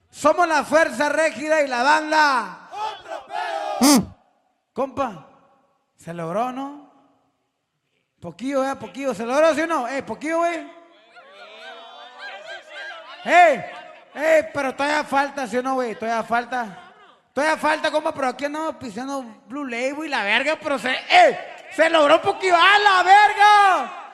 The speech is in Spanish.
Somos la fuerza rígida y la banda. ¡Otro pedo! Compa, se logró, ¿no? Poquillo, poquillo. ¿Se logró, sí o no? Poquillo, güey. Pero todavía falta, ¿sí o no, güey? Todavía falta. Todavía falta, compa, pero aquí andamos pisando Blue Label y la verga, pero se logró poquillo. ¡A la verga!